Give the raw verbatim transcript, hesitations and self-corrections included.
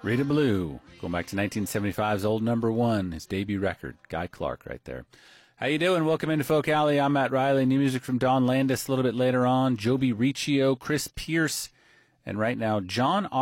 Rita Blue, going back to nineteen seventy-five's old number one, his debut record. Guy Clark right there. How you doing? Welcome into Folk Alley. I'm Matt Riley. New music from Don Landis a little bit later on. Joby Riccio, Chris Pierce, and right now John